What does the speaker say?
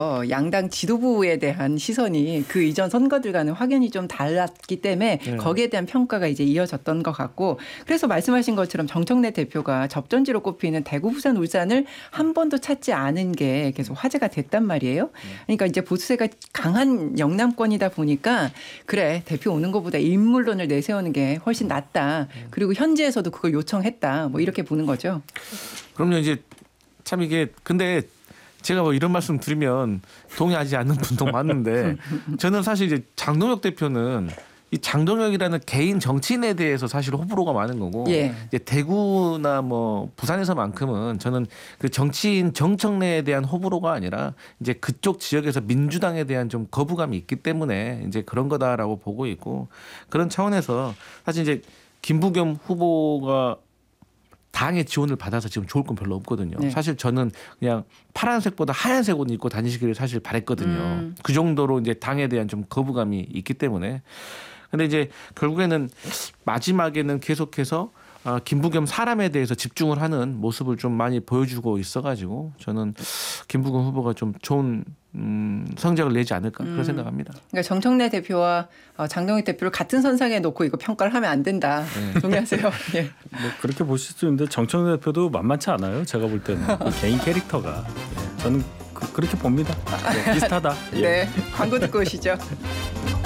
양당 지도부에 대한 시선이 그 이전 선거들과는 확연히 좀 달랐기 때문에 거기에 대한 평가가 이제 이어졌던 것 같고 그래서 말씀하신 것처럼 정청래 대표가 접전지로 꼽히는 대구, 부산, 울산을 한 번도 찾지 않은 게 계속 화제가 됐단 말이에요. 그러니까 이제 보수세가 강한 영남권이다 보니까 그래 대표 오는 것보다 인물론을 내세우는 게 훨씬 낫다. 그리고 현지에서도 그걸 요청했다. 뭐 이렇게 보는 거죠. 그럼요. 이제 참 이게 근데 제가 뭐 이런 말씀 드리면 동의하지 않는 분도 많은데 저는 사실 이제 장동혁 대표는 이 장동혁이라는 개인 정치인에 대해서 사실 호불호가 많은 거고 이제 대구나 뭐 부산에서만큼은 저는 그 정치인 정청래에 대한 호불호가 아니라 이제 그쪽 지역에서 민주당에 대한 좀 거부감이 있기 때문에 이제 그런 거다라고 보고 있고 그런 차원에서 사실 이제 김부겸 후보가 당의 지원을 받아서 지금 좋을 건 별로 없거든요. 사실 저는 그냥 파란색보다 하얀색 옷 입고 다니시기를 사실 바랬거든요. 그 정도로 이제 당에 대한 좀 거부감이 있기 때문에. 근데 이제 결국에는 마지막에는 계속해서 김부겸 사람에 대해서 집중을 하는 모습을 좀 많이 보여주고 있어가지고 저는 김부겸 후보가 좀 좋은 성적을 내지 않을까 그런 생각합니다. 그러니까 정청래 대표와 장동혁 대표를 같은 선상에 놓고 이거 평가를 하면 안 된다. 동의하세요? 예. 뭐 그렇게 보실 수 있는데 정청래 대표도 만만치 않아요. 제가 볼 때는 그 개인 캐릭터가 저는 그렇게 봅니다. 비슷하다. 네, 광고 듣고 오시죠.